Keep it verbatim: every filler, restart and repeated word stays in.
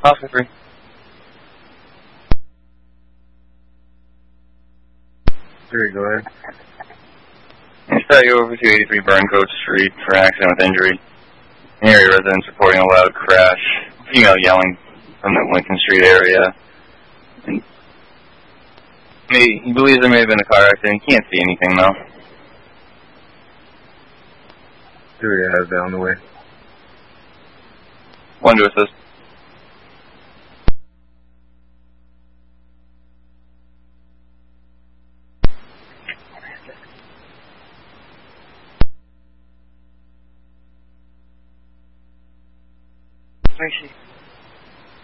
Oscar three. Three, go ahead. Start you over two eighty-three Burncoat Street for an accident with injury. An area residents reporting a loud crash. Female yelling from the Lincoln Street area. And he, he believes there may have been a car accident. He can't see anything, though. Three, I have down the way. One to assist. Tracy.